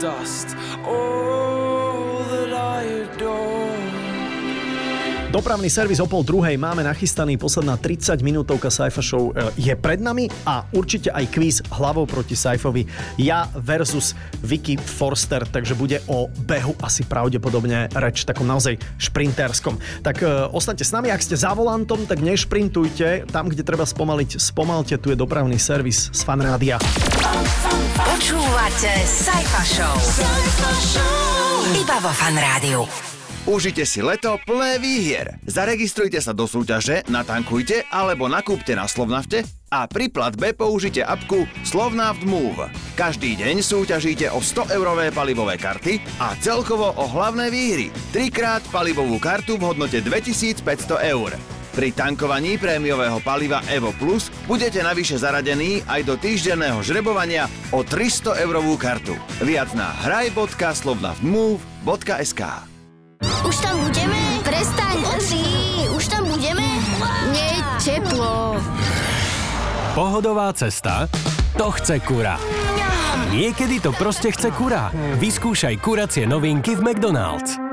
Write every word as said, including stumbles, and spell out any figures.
dust. All that I adore. Dopravný servis o pol druhej máme nachystaný, posledná tridsaťminútovka Saifa Show je pred nami a určite aj kvíz hlavou proti Saifovi. Ja versus Vicky Forster, takže bude o behu asi pravdepodobne reč, takom naozaj šprinterskom. Tak e, ostaňte s nami, ak ste za volantom, tak nešprintujte, tam, kde treba spomaliť, spomalte, tu je dopravný servis z Fan Rádia. Počúvate Saifa Show. Saifa Show. Iba vo Fan Rádiu. Užite si leto plné výhier. Zaregistrujte sa do súťaže, natankujte alebo nakúpte na Slovnafte a pri platbe použite apku Slovnaft Move. Každý deň súťažíte o sto eurové palivové karty a celkovo o hlavné výhry. Trikrát palivovú kartu v hodnote dvetisícpäťsto eur. Pri tankovaní prémiového paliva Evo Plus budete navyše zaradení aj do týždenného žrebovania o tristo eurovú kartu. Viac na hraj bodka slovnaftmove bodka es ká. Už tam budeme? Prestaň, Oci, už tam budeme? Nie, teplo. Pohodová cesta? To chce kura. Niekedy to proste chce kura. Vyskúšaj kuracie novinky v McDonald's.